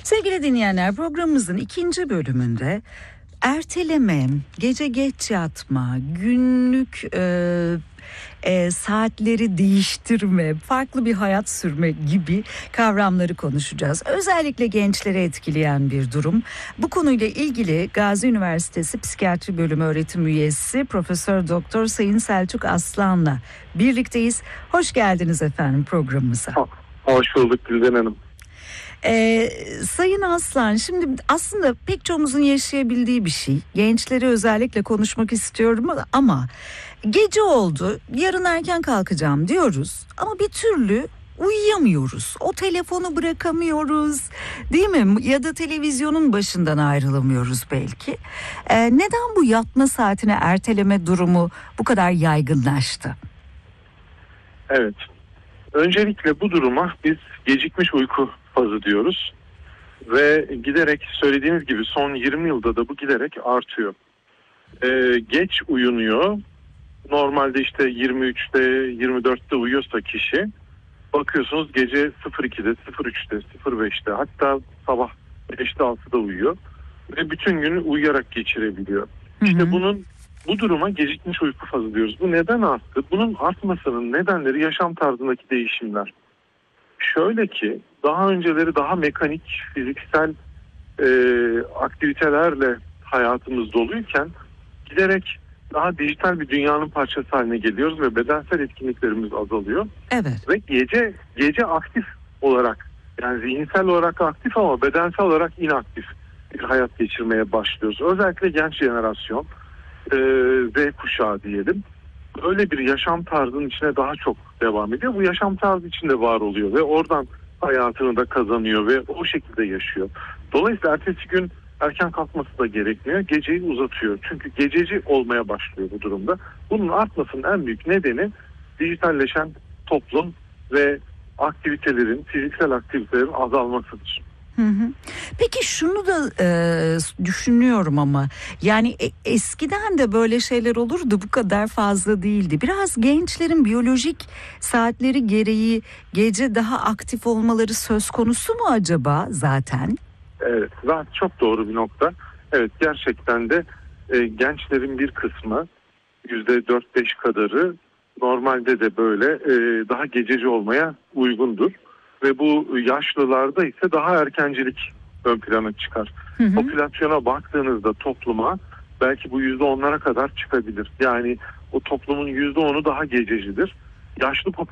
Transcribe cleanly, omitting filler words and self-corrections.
Sevgili dinleyenler, programımızın ikinci bölümünde erteleme, gece geç yatma, günlük saatleri değiştirme, farklı bir hayat sürme gibi kavramları konuşacağız. Özellikle gençleri etkileyen bir durum. Bu konuyla ilgili Gazi Üniversitesi Psikiyatri Bölümü öğretim üyesi Profesör Doktor Sayın Selçuk Aslan'la birlikteyiz. Hoş geldiniz efendim programımıza. Hoş bulduk Gülden Hanım. Sayın Aslan, şimdi aslında pek çoğumuzun yaşayabildiği bir şey. Gençleri özellikle konuşmak istiyorum ama gece oldu, yarın erken kalkacağım diyoruz ama bir türlü uyuyamıyoruz. O telefonu bırakamıyoruz, değil mi? Ya da televizyonun başından ayrılamıyoruz belki. Neden bu yatma saatini erteleme durumu bu kadar yaygınlaştı? Evet. Öncelikle bu duruma biz gecikmiş uyku fazı diyoruz. Ve giderek söylediğiniz gibi son 20 yılda da bu giderek artıyor. Geç uyunuyor. Normalde işte 23'te 24'te uyuyorsa kişi, bakıyorsunuz gece 02'de 03'te 05'te hatta sabah 5'te 6'da uyuyor. Ve bütün günü uyuyarak geçirebiliyor. İşte bu duruma gecikmiş uyku fazı diyoruz. Bu neden arttı? Bunun artmasının nedenleri yaşam tarzındaki değişimler. Şöyle ki daha önceleri daha mekanik, fiziksel aktivitelerle hayatımız doluyken giderek daha dijital bir dünyanın parçası haline geliyoruz ve bedensel etkinliklerimiz azalıyor. Evet. Ve gece aktif olarak, yani zihinsel olarak aktif ama bedensel olarak inaktif bir hayat geçirmeye başlıyoruz. Özellikle genç jenerasyon, Z kuşağı diyelim. Öyle bir yaşam tarzının içine daha çok devam ediyor. Bu yaşam tarzı içinde var oluyor ve oradan hayatını da kazanıyor ve o şekilde yaşıyor. Dolayısıyla ertesi gün erken kalkması da gerekmiyor. Geceyi uzatıyor. Çünkü gececi olmaya başlıyor bu durumda. Bunun artmasının en büyük nedeni dijitalleşen toplum ve aktivitelerin, fiziksel aktivitelerin azalmasıdır. Peki şunu da düşünüyorum ama yani eskiden de böyle şeyler olurdu, bu kadar fazla değildi. Biraz gençlerin biyolojik saatleri gereği gece daha aktif olmaları söz konusu mu acaba zaten? Evet, çok doğru bir nokta. Evet, gerçekten de gençlerin bir kısmı %4-5 kadarı normalde de böyle daha gececi olmaya uygundur. Ve bu yaşlılarda ise daha erkencilik ön plana çıkar. Popülasyona baktığınızda topluma belki bu %10'lara kadar çıkabilir. Yani o toplumun %10'u daha gececidir. Yaşlı